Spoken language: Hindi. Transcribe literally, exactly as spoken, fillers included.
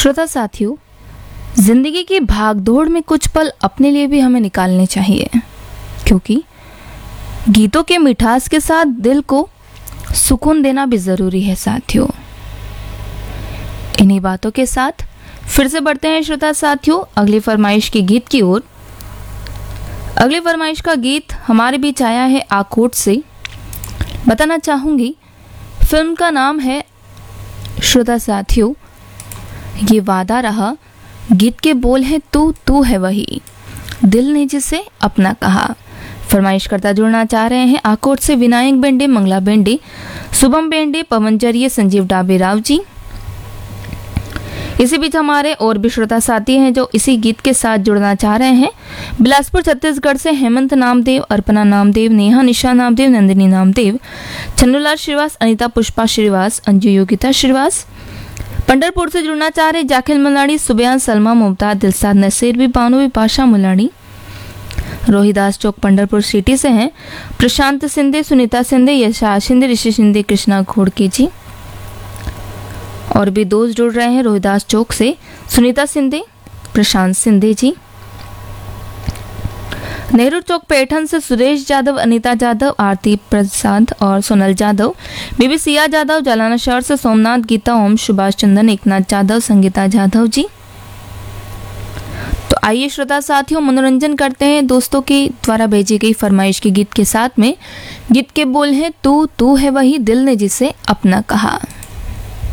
श्रोता साथियों, जिंदगी की भागदौड़ में कुछ पल अपने लिए भी हमें निकालने चाहिए, क्योंकि गीतों के मिठास के साथ दिल को सुकून देना भी जरूरी है साथियों। इन्हीं बातों के साथ फिर से बढ़ते हैं श्रोता साथियों अगली फरमाइश की गीत की ओर। अगली फरमाइश का गीत हमारे बीच आया है आकोट से। बताना चाहूंगी फिल्म का नाम है श्रोता साथियों ये वादा रहा। गीत के बोल हैं तू तू है वही, दिल ने जिसे अपना कहा। फरमाइश करता जुड़ना चाह रहे हैं आकोट से विनायक बेंडे, मंगला बेंडे, शुभम बेंडे, पवन जरिए, संजीव डाबे राव जी। इसी बीच हमारे और भी श्रोता साथी हैं जो इसी गीत के साथ जुड़ना चाह रहे हैं। बिलासपुर छत्तीसगढ़ से हेमंत नामदेव, अर्पणा नामदेव, नेहा निशा नामदेव, नंदिनी नामदेव, चन्नूलाल श्रीवास, अनिता पुष्पा श्रीवास, अंजू योगिता श्रीवास। पंडरपुर से जुड़ना चाह रहे जाखिल मुलाड़ी, सुबयान सलमा, मुमताज, दिलसाद नसीर भी, बानो भी, पाशा मुलाड़ी। रोहिदास चौक पंडरपुर सिटी से हैं प्रशांत सिंधे, सुनीता सिंधे, यशा शिंदे, ऋषि शिंदे, कृष्णा घोड़के जी। और भी दोस्त जुड़ रहे हैं रोहिदास चौक से सुनीता सिंधे, प्रशांत सिंधे जी। नेहरू चौक पैठन से सुरेश यादव, अनीता यादव, आरती प्रसाद और सोनल यादव। बीबी सिया यादव, जालाना शहर से सोमनाथ, गीता ओम, सुभाष चंदन, एकनाथ यादव, संगीता यादव जी। तो आइए श्रोता साथियों मनोरंजन करते हैं दोस्तों के द्वारा भेजी गई फरमाइश के गीत के साथ में। गीत के बोल हैं तू तू है वही, दिल ने जिसे अपना कहा।